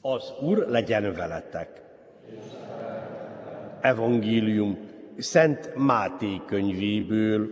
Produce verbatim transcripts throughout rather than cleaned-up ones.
Az Úr legyen veletek. Evangélium Szent Máté könyvéből.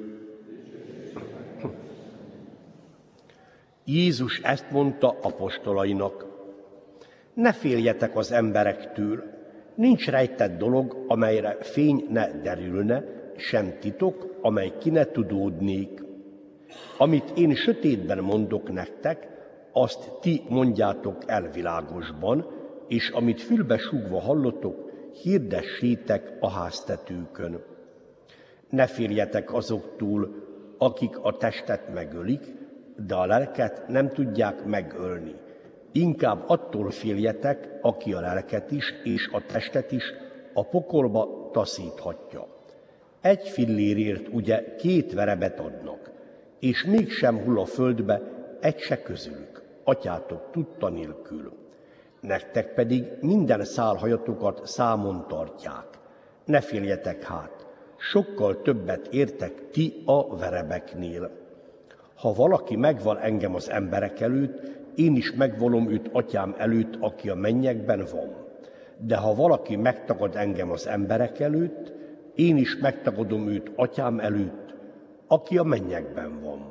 Jézus ezt mondta apostolainak: ne féljetek az emberektől, nincs rejtett dolog, amelyre fény ne derülne, sem titok, amely ki ne tudódnék. Amit én sötétben mondok nektek, azt ti mondjátok el világosban, és amit fülbe súgva hallotok, hirdessétek a háztetőkön. Ne féljetek azoktól, akik a testet megölik, de a lelket nem tudják megölni. Inkább attól féljetek, aki a lelket is és a testet is a pokolba taszíthatja. Egy fillérért ugye két verebet adnak, és mégsem hull a földbe egy se közülük, atyátok tudta nélkül. Nektek pedig minden szálhajatokat számon tartják. Ne féljetek hát, sokkal többet értek ti a verebeknél. Ha valaki megval engem az emberek előtt, én is megvalom őt atyám előtt, aki a mennyekben van. De ha valaki megtagad engem az emberek előtt, én is megtagadom őt atyám előtt, aki a mennyekben van.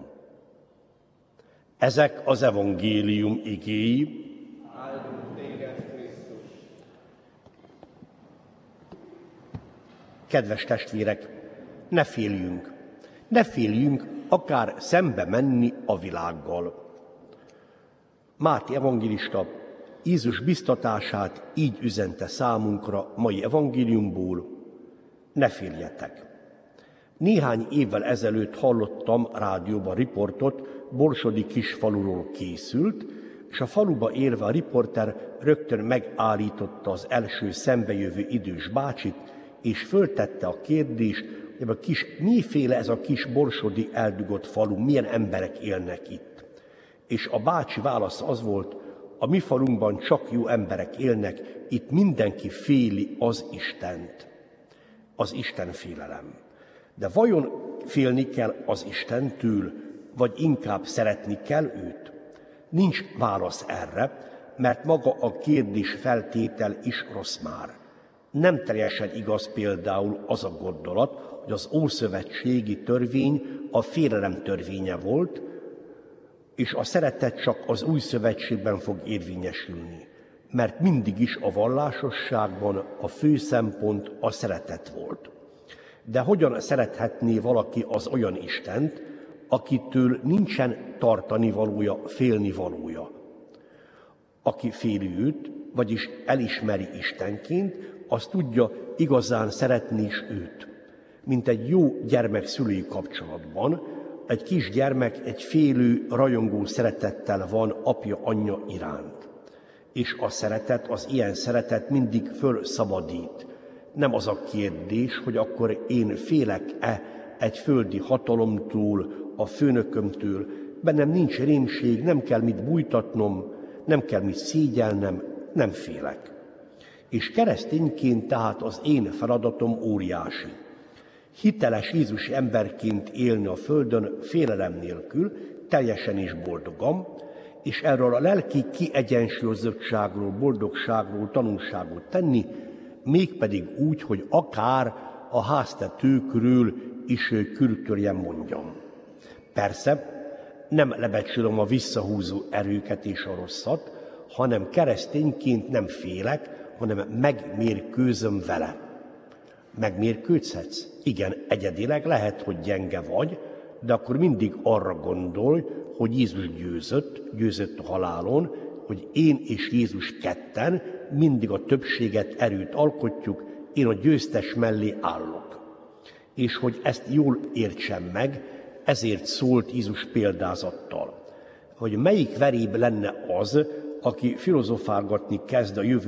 Ezek az evangélium igéi. Áldunk téged, Krisztus! Kedves testvérek, ne féljünk, ne féljünk akár szembe menni a világgal. Máté evangélista Jézus biztatását így üzente számunkra mai evangéliumból: ne féljetek. Néhány évvel ezelőtt hallottam rádióban riportot, borsodi kisfaluról készült, és a faluba érve a riporter rögtön megállította az első szembejövő idős bácsit, és föltette a kérdést, hogy a kis, miféle ez a kis borsodi eldugott falu, milyen emberek élnek itt. És a bácsi válasz az volt: a mi falunkban csak jó emberek élnek, itt mindenki féli az Istent. Az Isten félelem. De vajon félni kell az Istentől, vagy inkább szeretni kell őt? Nincs válasz erre, mert maga a kérdés feltétel is rossz már. Nem teljesen igaz például az a gondolat, hogy az ószövetségi törvény a félelem törvénye volt, és a szeretet csak az új szövetségben fog érvényesülni. Mert mindig is a vallásosságban a fő szempont a szeretet volt. De hogyan szerethetné valaki az olyan Istent, akitől nincsen tartani valója, félni valója? Aki féli őt, vagyis elismeri Istenként, az tudja igazán szeretni is őt. Mint egy jó gyermek-szülői kapcsolatban, egy kisgyermek egy félő, rajongó szeretettel van apja, anyja iránt. És a szeretet, az ilyen szeretet mindig fölszabadít. Nem az a kérdés, hogy akkor én félek-e egy földi hatalomtól, a főnökömtől. Bennem nincs rémség, nem kell mit bújtatnom, nem kell mit szégyelnem, nem félek. És keresztényként tehát az én feladatom óriási. Hiteles Jézusi emberként élni a földön félelem nélkül, teljesen is boldogan, és erről a lelki kiegyensúlyozottságról, boldogságról tanulságot tenni, mégpedig úgy, hogy akár a háztetőkről is kürtöljen mondjam. Persze nem lebecsülöm a visszahúzó erőket és a rosszat, hanem keresztényként nem félek, hanem megmérkőzöm vele. Megmérkőzhetsz? Igen, egyedileg lehet, hogy gyenge vagy, de akkor mindig arra gondolj, hogy Jézus győzött, győzött a halálon, hogy én és Jézus ketten mindig a többséget, erőt alkotjuk, én a győztes mellé állok. És hogy ezt jól értsem meg, ezért szólt Jézus példázattal, hogy melyik veréb lenne az, aki filozofálgatni kezd a jövő